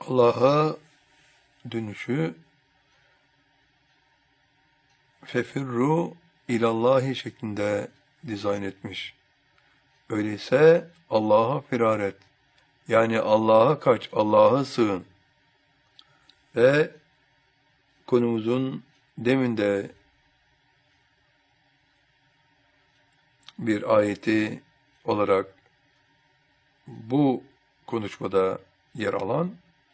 Allah'a dönüşü fefirru ilallahi şeklinde dizayn etmiş. Öyleyse Allah'a firar et. Yani Allah'a kaç, Allah'a sığın. Ve konumuzun demin de bir ayeti olarak bu konuşmada yer alan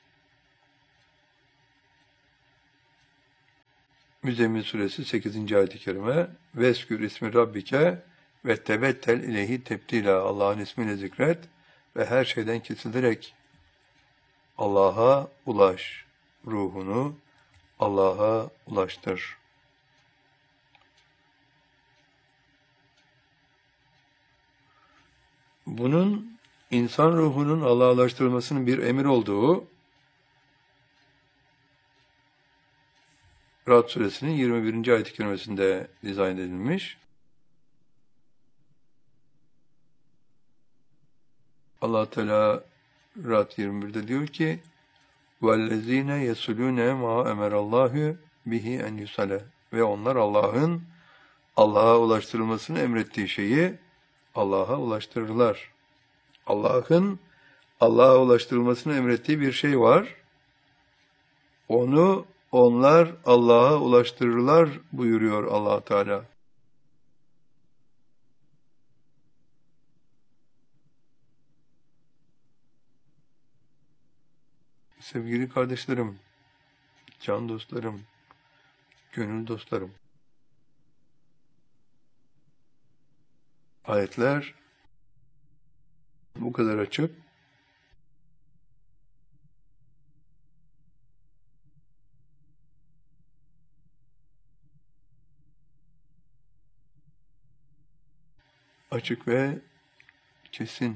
Müzzemmil Suresi 8. ayet-i kerime Veskür ismi Rabbike ve tebettel ileyhi tebdila. Allah'ın ismiyle zikret ve her şeyden kesilerek Allah'a ulaş. Ruhunu Allah'a ulaştır. Bunun insan ruhunun Allah'a ulaştırılmasının bir emir olduğu Ra'd suresinin 21. ayet-i kerimesinde dizayn edilmiş. Allah Teala Ra'd 21'de diyor ki: "Vellezîne yesulûne mâ emerallâhu bihi en yusale." Ve onlar Allah'a ulaştırılmasını emrettiği şeyi Allah'a ulaştırırlar. Allah'ın Allah'a ulaştırılmasını emrettiği bir şey var. Onu onlar Allah'a ulaştırırlar buyuruyor Allah Teala. Sevgili kardeşlerim, can dostlarım, gönül dostlarım. Ayetler bu kadar açık. Açık ve kesin.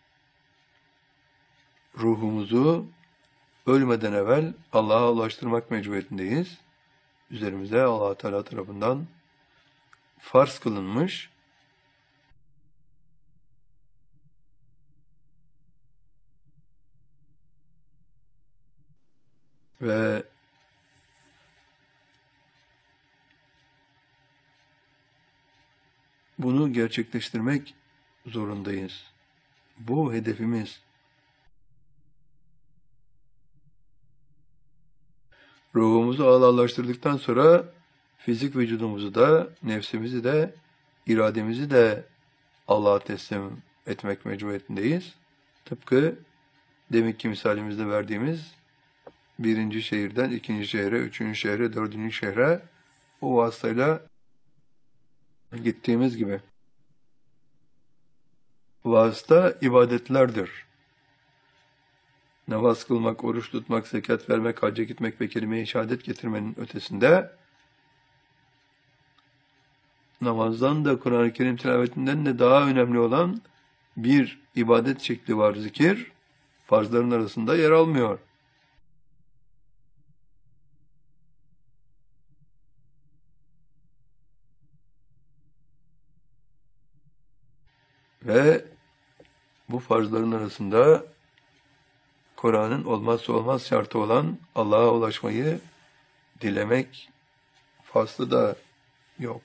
Ruhumuzu ölmeden evvel Allah'a ulaştırmak mecburiyetindeyiz. Üzerimize Allah Teala tarafından farz kılınmış ve bunu gerçekleştirmek zorundayız. Bu hedefimiz. Ruhumuzu Allah'laştırdıktan sonra fizik vücudumuzu da, nefsimizi de, irademizi de Allah'a teslim etmek mecburiyetindeyiz. Tıpkı deminki misalimizde verdiğimiz birinci şehirden ikinci şehre, üçüncü şehre, dördüncü şehre o vasıtayla gittiğimiz gibi. Vasıta ibadetlerdir. Namaz kılmak, oruç tutmak, zekat vermek, hacca gitmek ve kelime-i şehadet getirmenin ötesinde namazdan da Kur'an-ı Kerim tilavetinden de daha önemli olan bir ibadet şekli var, zikir. Farzların arasında yer almıyor. Ve bu farzların arasında Kur'an'ın olmazsa olmaz şartı olan Allah'a ulaşmayı dilemek faslı da yok.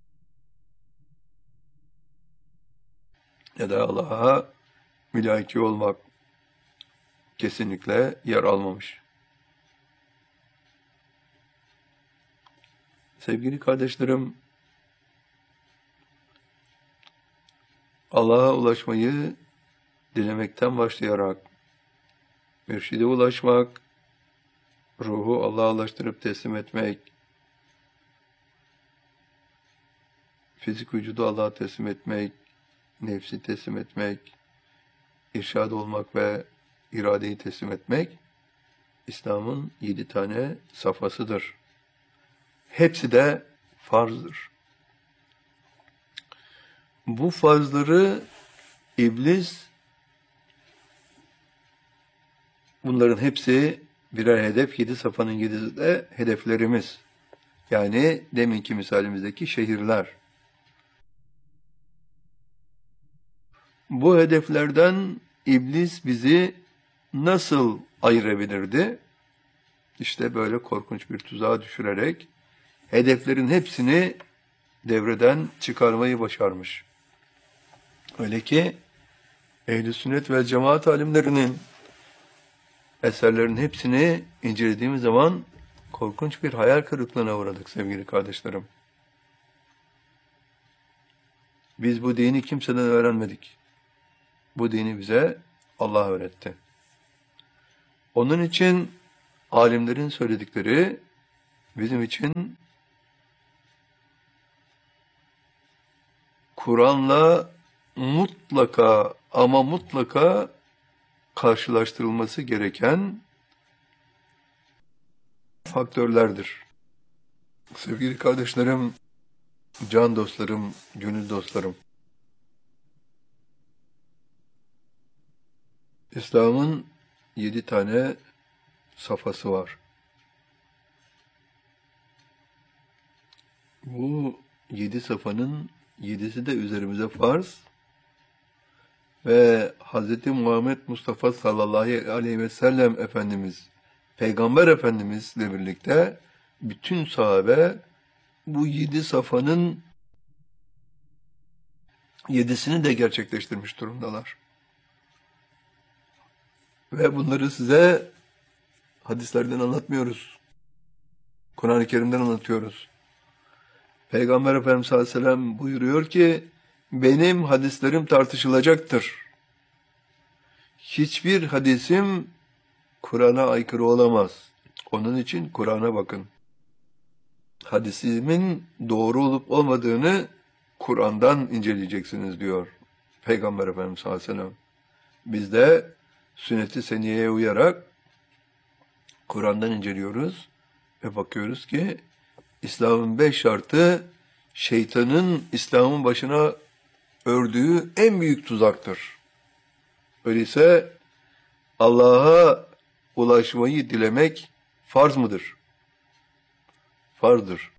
Ya da Allah'a mülaki olmak kesinlikle yer almamış. Sevgili kardeşlerim, Allah'a ulaşmayı dilemekten başlayarak mürşide ulaşmak, ruhu Allah'a ulaştırıp teslim etmek, fizik vücudu Allah'a teslim etmek, nefsi teslim etmek, irşad olmak ve iradeyi teslim etmek, İslam'ın 7 tane safhasıdır. Hepsi de farzdır. Bu farzları iblis, bunların hepsi birer hedef, 7 safhanın 7'si de hedeflerimiz. Yani deminki misalimizdeki şehirler. Bu hedeflerden iblis bizi nasıl ayırabilirdi? İşte böyle korkunç bir tuzağa düşürerek hedeflerin hepsini devreden çıkarmayı başarmış. Öyle ki Ehl-i Sünnet ve Cemaat alimlerinin eserlerin hepsini incelediğimiz zaman korkunç bir hayal kırıklığına uğradık sevgili kardeşlerim. Biz bu dini kimseden öğrenmedik. Bu dini bize Allah öğretti. Onun için alimlerin söyledikleri bizim için Kur'an'la mutlaka ama mutlaka karşılaştırılması gereken faktörlerdir. Sevgili kardeşlerim, can dostlarım, gönül dostlarım. İslam'ın 7 tane safhası var. Bu 7 safhanın 7'si de üzerimize farz ve Hz. Muhammed Mustafa sallallahu aleyhi ve sellem Efendimiz, Peygamber Efendimizle birlikte bütün sahabe bu 7 safhanın 7'sini de gerçekleştirmiş durumdalar. Ve bunları size hadislerden anlatmıyoruz. Kur'an-ı Kerim'den anlatıyoruz. Peygamber Efendimiz sallallahu aleyhi ve sellem buyuruyor ki, benim hadislerim tartışılacaktır. Hiçbir hadisim Kur'an'a aykırı olamaz. Onun için Kur'an'a bakın. Hadisimin doğru olup olmadığını Kur'an'dan inceleyeceksiniz diyor Peygamber Efendimiz sallallahu aleyhi ve sellem. Biz de sünnet-i seniyeye uyarak Kur'an'dan inceliyoruz ve bakıyoruz ki İslam'ın 5 şartı şeytanın İslam'ın başına ördüğü en büyük tuzaktır. Öyleyse Allah'a ulaşmayı dilemek farz mıdır? Farzdır.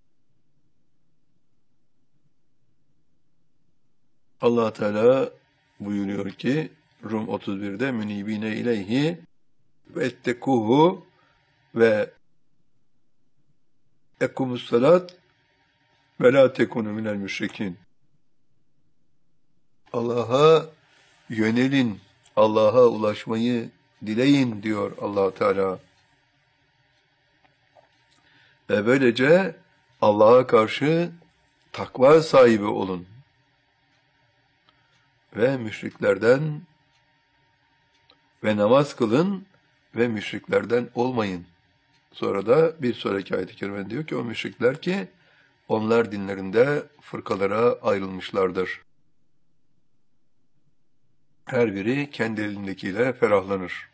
Allah Teala buyuruyor ki Rum 31'de münibine ileyhi ve ettekuhu ve ekumus salat ve la tekunu minel müşrikin. Allah'a yönelin, Allah'a ulaşmayı dileyin diyor Allah Teala. Ve böylece Allah'a karşı takva sahibi olun. Ve müşriklerden ve namaz kılın ve müşriklerden olmayın. Sonra da bir sonraki ayet-i kerime diyor ki o müşrikler ki onlar dinlerinde fırkalara ayrılmışlardır. Her biri kendi elindekiyle ferahlanır.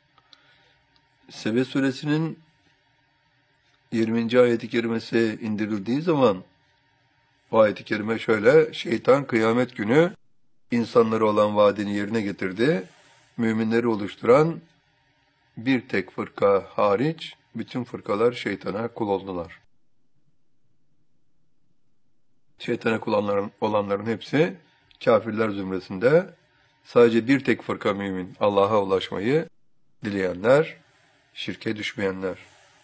Sebe suresinin 20. ayet-i kerimesi indirildiği zaman bu ayet-i kerime şöyle: şeytan kıyamet günü insanlara olan vaadini yerine getirdi. Müminleri oluşturan bir tek fırka hariç bütün fırkalar şeytana kul oldular. Şeytana kul olanların hepsi kafirler zümresinde. Sadece bir tek fırka mümin, Allah'a ulaşmayı dileyenler, şirke düşmeyenler.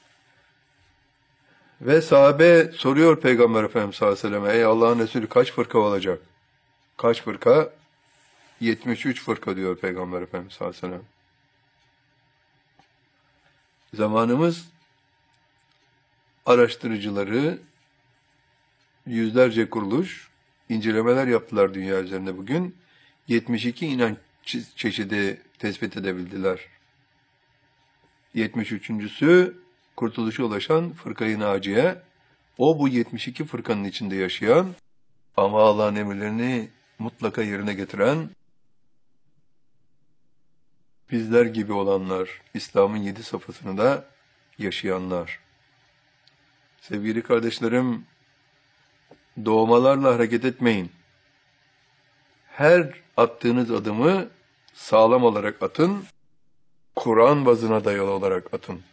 Ve sahabe soruyor Peygamber Efendimiz sallallahu aleyhi ve sellem, ey Allah'ın Resulü kaç fırka olacak? Kaç fırka? 73 fırka diyor Peygamber Efendimiz sallallahu aleyhi ve sellem. Zamanımız araştırıcıları, yüzlerce kuruluş incelemeler yaptılar dünya üzerinde bugün. 72 inanç çeşidi tespit edebildiler. 73.'sü kurtuluşa ulaşan Fırka-i Naciye. O bu 72 fırkanın içinde yaşayan ama Allah'ın emirlerini mutlaka yerine getiren bizler gibi olanlar, İslam'ın 7 safhasını da yaşayanlar. Sevgili kardeşlerim, doğmalarla hareket etmeyin. Her attığınız adımı sağlam olarak atın, Kur'an bazına dayalı olarak atın.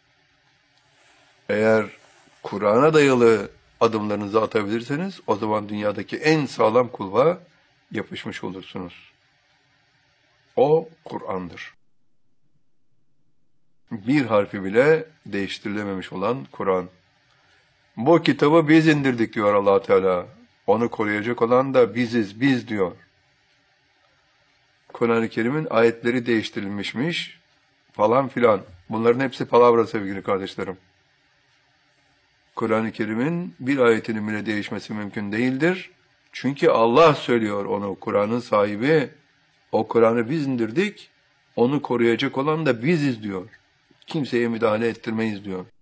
Eğer Kur'an'a dayalı adımlarınızı atabilirseniz, o zaman dünyadaki en sağlam kulba yapışmış olursunuz. O Kur'an'dır. Bir harfi bile değiştirilememiş olan Kur'an. Bu kitabı biz indirdik diyor Allah Teala. Onu koruyacak olan da biziz, biz diyor. Kur'an-ı Kerim'in ayetleri değiştirilmişmiş falan filan. Bunların hepsi palavra sevgili kardeşlerim. Kur'an-ı Kerim'in bir ayetinin bile değişmesi mümkün değildir. Çünkü Allah söylüyor onu, Kur'an'ın sahibi. O Kur'an'ı biz indirdik, onu koruyacak olan da biziz diyor. Kimseye müdahale ettirmeyiz diyor.